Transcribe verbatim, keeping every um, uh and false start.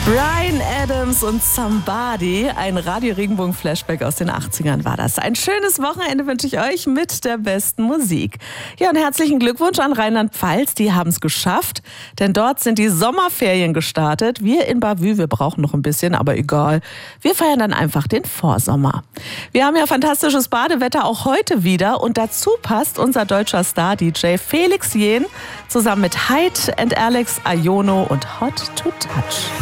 Bryan Adams und Somebody, ein Radio-Regenbogen-Flashback aus den achtzigern war das. Ein schönes Wochenende wünsche ich euch mit der besten Musik. Ja, und herzlichen Glückwunsch an Rheinland-Pfalz, die haben es geschafft, denn dort sind die Sommerferien gestartet. Wir in Bavü, wir brauchen noch ein bisschen, aber egal. Wir feiern dann einfach den Vorsommer. Wir haben ja fantastisches Badewetter auch heute wieder und dazu passt unser deutscher Star-D J Felix Jähn zusammen mit Hyde and Alex Aiono und Hot to Touch.